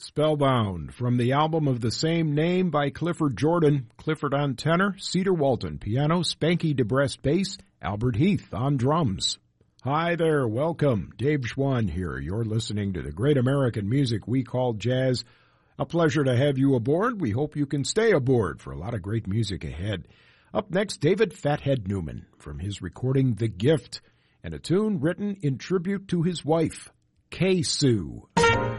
Spellbound, from the album of the same name by Clifford Jordan. Clifford on tenor, Cedar Walton piano, Spanky DeBrest bass, Albert Heath on drums. Hi there, welcome. Dave Schwann here. You're listening to the great American music we call jazz. A pleasure to have you aboard. We hope you can stay aboard for a lot of great music ahead. Up next, David Fathead Newman from his recording The Gift, and a tune written in tribute to his wife, Kay Sue.